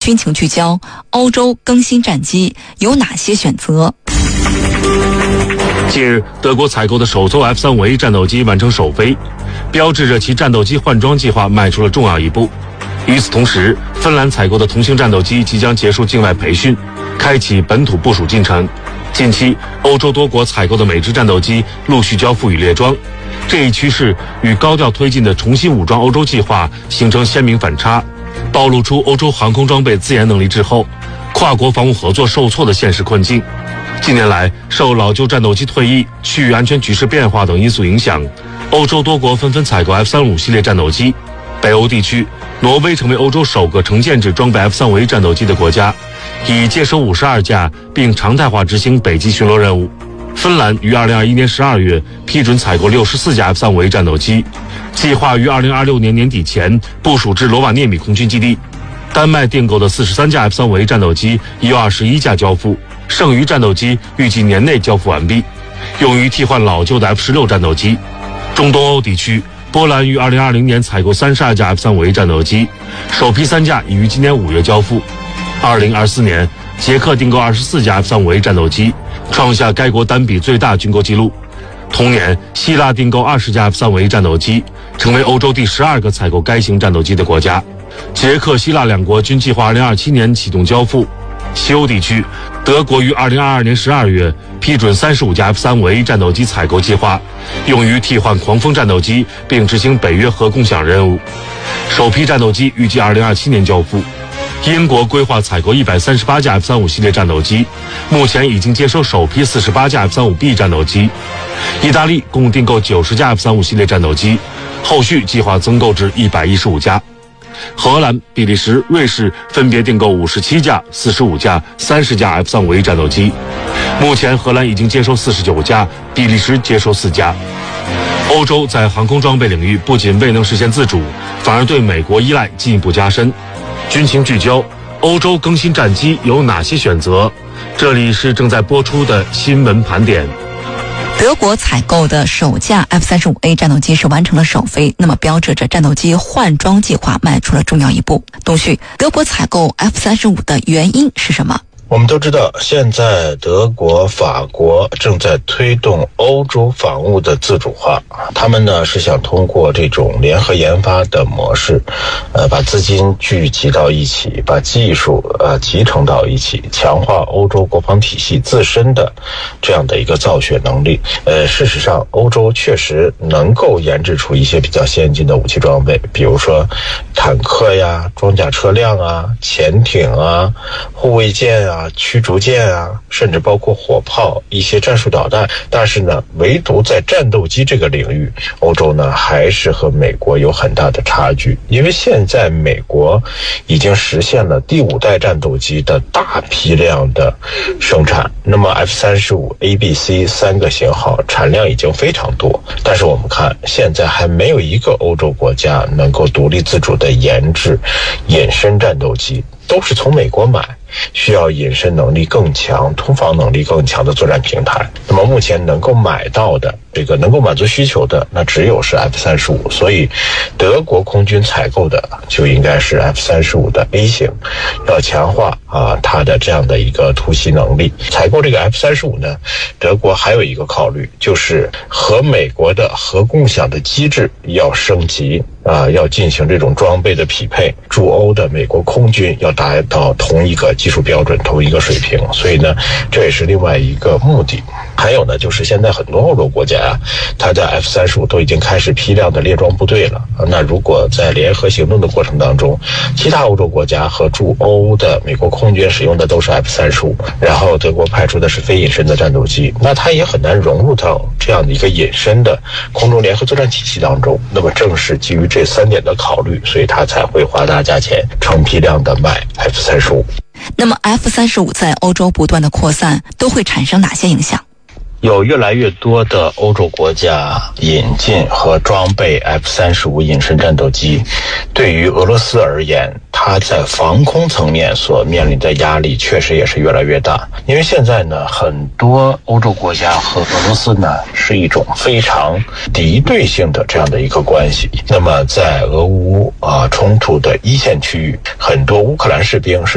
军情聚焦，欧洲更新战机有哪些选择？ 近日，德国采购的首艘 F-35A 战斗机完成首飞，标志着其战斗机换装计划迈出了重要一步。与此同时，芬兰采购的同型战斗机即将结束境外培训，开启本土部署进程。近期，欧洲多国采购的美制战斗机陆续交付与列装，这一趋势与高调推进的重新武装欧洲计划形成鲜明反差，暴露出欧洲航空装备自研能力滞后、跨国防务合作受挫的现实困境。近年来，受老旧战斗机退役、区域安全局势变化等因素影响，欧洲多国纷纷采购 F-35系列战斗机。北欧地区，挪威成为欧洲首个成建制装备 F-35A 战斗机的国家，已接收52架，并常态化执行北极巡逻任务。芬兰于2021年12月批准采购64架 F-35A 战斗机，计划于2026年年底前部署至罗瓦涅米空军基地。丹麦订购的43架 F-35A 战斗机已有21架交付，剩余战斗机预计年内交付完毕，用于替换老旧的 F-16战斗机。中东欧地区，波兰于2020年采购32架 F-35A 战斗机，首批3架已于今年5月交付。2024年，捷克订购24架 F-35A 战斗机，创下该国单笔最大军购纪录。同年，希腊订购20架 F-35A 战斗机，成为欧洲第12个采购该型战斗机的国家。捷克、希腊两国均计划2027年启动交付。西欧地区，德国于2022年12月批准35架 F-35A 战斗机采购计划，用于替换狂风战斗机，并执行北约核共享任务。首批战斗机预计2027年交付。英国规划采购138架 F-35系列战斗机，目前已经接收首批48架 F-35B 战斗机。意大利共订购90架 F-35系列战斗机，后续计划增购至115架。荷兰、比利时、瑞士分别订购57架、45架、30架 F-35A 战斗机。目前，荷兰已经接收49架，比利时接收4架。欧洲在航空装备领域不仅未能实现自主，反而对美国依赖进一步加深。军情聚焦，欧洲更新战机有哪些选择？这里是正在播出的新闻盘点。 德国采购的首架 F-35A 战斗机是完成了首飞，那么标志着战斗机换装计划迈出了重要一步。东旭，德国采购 F-35的原因是什么？ 我们都知道，现在德国、法国正在推动欧洲防务的自主化，他们呢是想通过这种联合研发的模式，把资金聚集到一起，把技术集成到一起，强化欧洲国防体系自身的这样的一个造血能力。事实上，欧洲确实能够研制出一些比较先进的武器装备，比如说坦克呀、装甲车辆啊、潜艇啊、护卫舰啊、驱逐舰啊，甚至包括火炮、一些战术导弹。但是呢，唯独在战斗机这个领域，欧洲呢还是和美国有很大的差距。因为现在美国已经实现了第5代战斗机的大批量的生产，那么 F-35A、B、C 3个型号产量已经非常多，但是我们看现在还没有一个欧洲国家能够独立自主的研制隐身战斗机，都是从美国买，需要隐身能力更强、突防能力更强的作战平台。那么目前能够买到的这个能够满足需求的，那只有是 F-35，所以德国空军采购的就应该是 F-35的 A 型，要强化它的这样的一个突袭能力。采购这个 F-35呢，德国还有一个考虑，就是和美国的核共享的机制要升级要进行这种装备的匹配，驻欧的美国空军要达到同一个技术标准、同一个水平，所以呢，这也是另外一个目的。还有呢，就是现在很多欧洲国家它的 F-35都已经开始批量的列装部队了。那如果在联合行动的过程当中，其他欧洲国家和驻欧的美国空军使用的都是 F-35，然后德国派出的是非隐身的战斗机，那它也很难融入到这样的一个隐身的空中联合作战体系当中。那么正是基于这3点的考虑，所以它才会花大价钱成批量的卖 F-35。 那么 F-35在欧洲不断的扩散，都会产生哪些影响？ 有越来越多的欧洲国家引进和装备 F-35隐身战斗机，对于俄罗斯而言，它在防空层面所面临的压力确实也是越来越大。因为现在呢，很多欧洲国家和俄罗斯呢是一种非常敌对性的这样的一个关系。那么在俄乌冲突的一线区域，很多乌克兰士兵是